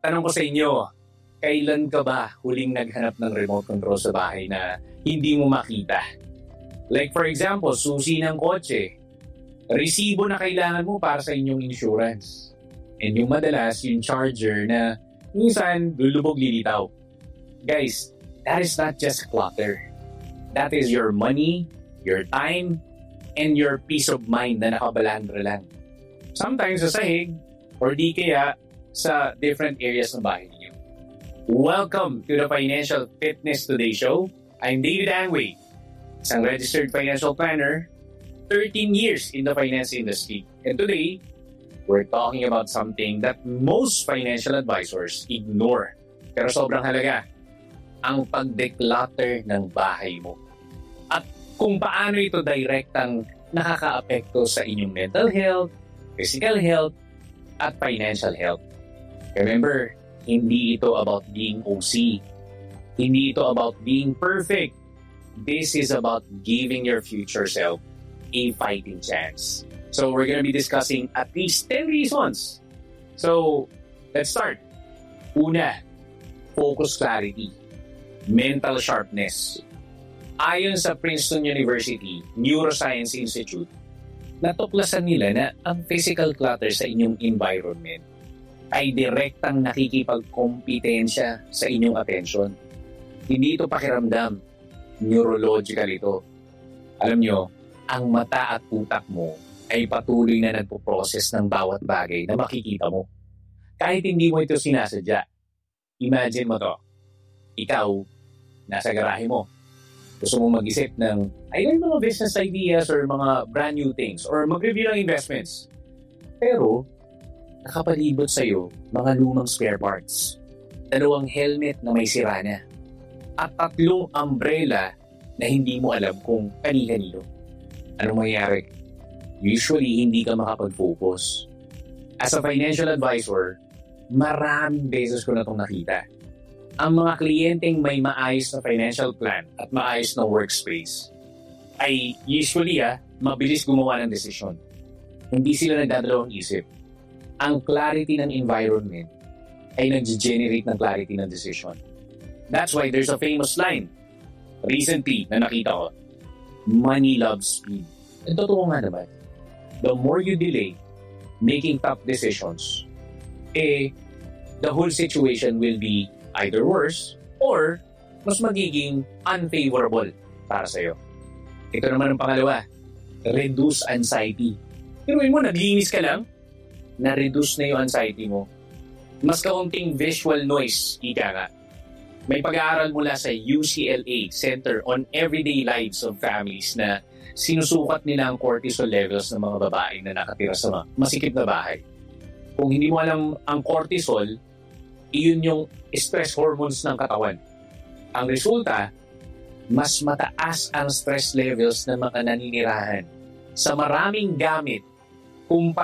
Tanong ko sa inyo, kailan ka ba huling naghanap ng remote control sa bahay na hindi mo makita? Like for example, susi ng kotse, resibo na kailangan mo para sa inyong insurance. And yung madalas, yung charger na minsan lulubog lilitaw. Guys, that is not just clutter. That is your money, your time, and your peace of mind na nakabalandra lang. Sometimes sa sahig, or di kaya sa different areas ng bahay niyo. Welcome to the Financial Fitness Today Show. I'm David Angway, isang registered financial planner, 13 years in the finance industry. And today, we're talking about something that most financial advisors ignore. Pero sobrang halaga, ang pag-declutter ng bahay mo. At kung paano ito direktang nakaka-apekto sa inyong mental health, physical health, at financial health. Remember, hindi ito about being OC. Hindi ito about being perfect. This is about giving your future self a fighting chance. So we're gonna be discussing at least 10 reasons. So, let's start. Una, focus clarity. Mental sharpness. Ayon sa Princeton University Neuroscience Institute, natuklasan nila na ang physical clutter sa inyong environment ay direktang nakikipagkompetensya sa inyong attention. Hindi ito pakiramdam. Neurological ito. Alam nyo, ang mata at utak mo ay patuloy na nagpo-process ng bawat bagay na makikita mo. Kahit hindi mo ito sinasadya. Imagine mo to. Ikaw, nasa garahe mo. Gusto mong mag-isip ng mga business ideas or mga brand new things or mag-review ng investments. Pero, nakapalibot sa'yo mga lumang spare parts, 2 helmet na may sira na, at 3 umbrella na hindi mo alam kung kani-kanino. Anong mangyayari? Usually, hindi ka makapag-focus. As a financial advisor, maraming beses ko na itong nakita. Ang mga kliyenteng may maayos na financial plan at maayos na workspace ay usually mabilis gumawa ng desisyon. Hindi sila nagdadalawang isip. Ang clarity ng environment ay nag-generate ng clarity ng decision. That's why there's a famous line recently na nakita ko, money loves speed. At totoo nga naman, the more you delay making tough decisions, the whole situation will be either worse or mas magiging unfavorable para sa'yo. Ito naman ang pangalawa, reduce anxiety. Piruin mo, naglinis ka lang, na-reduce na yung anxiety mo. Mas kaunting visual noise, ika nga. May pag-aaral mula sa UCLA Center on Everyday Lives of Families na sinusukat nila ang cortisol levels ng mga babae na nakatira sa masikip na bahay. Kung hindi mo alam ang cortisol, iyon yung stress hormones ng katawan. Ang resulta, mas mataas ang stress levels ng mga naninirahan sa maraming gamit kumpara